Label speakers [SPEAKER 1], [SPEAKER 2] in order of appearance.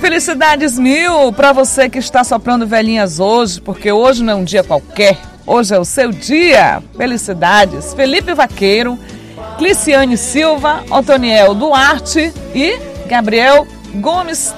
[SPEAKER 1] felicidades mil para você que está soprando velhinhas hoje, porque hoje não é um dia qualquer, hoje é o seu dia. Felicidades, Felipe Vaqueiro, Cliciane Silva, Otoniel Duarte e Gabriel Gomes